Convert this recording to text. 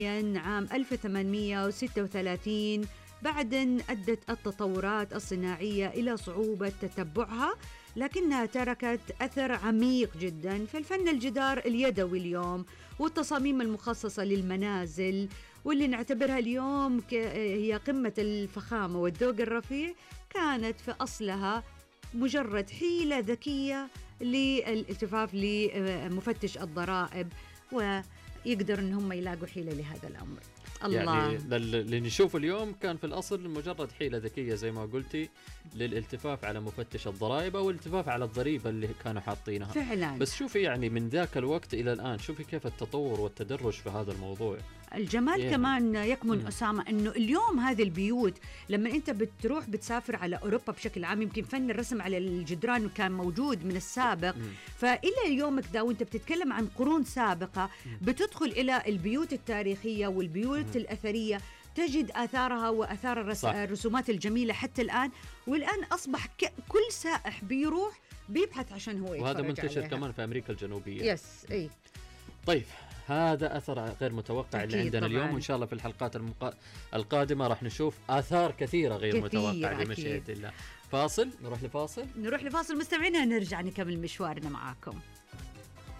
عام 1836 بعد أن أدت التطورات الصناعية إلى صعوبة تتبعها، لكنها تركت أثر عميق جدا في الفن الجدار اليدوي اليوم والتصاميم المخصصة للمنازل، واللي نعتبرها اليوم هي قمة الفخامة والذوق الرفيع، كانت في أصلها مجرد حيلة ذكية للالتفاف لمفتش الضرائب، ويقدر أن هم يلاقوا حيلة لهذا الأمر. الله. يعني اللي نشوفه اليوم كان في الأصل مجرد حيلة ذكية زي ما قلتي للالتفاف على مفتش الضرائب أو الالتفاف على الضريبة اللي كانوا حاطينها فعلا. بس شوفي يعني من ذاك الوقت إلى الآن شوفي كيف التطور والتدرج في هذا الموضوع. الجمال يعني كمان يكمن أسامة أنه اليوم هذه البيوت لما أنت بتروح بتسافر على أوروبا بشكل عام، يمكن فن الرسم على الجدران كان موجود من السابق، فإلى يومك ده وأنت بتتكلم عن قرون سابقة بتدخل إلى البيوت التاريخية والبيوت الأثرية تجد آثارها وآثار الرسومات الجميلة حتى الآن، والآن أصبح كل سائح بيروح بيبحث عشان هو يتفرج وهذا منتشر عليها. كمان في أمريكا الجنوبية. يس أي. طيب هذا أثر غير متوقع اللي عندنا طبعاً. اليوم وإن شاء الله في الحلقات القادمة راح نشوف آثار كثيرة غير متوقعة بمشيئة الله. فاصل، نروح لفاصل مستمعينا، نرجع نكمل مشوارنا معاكم.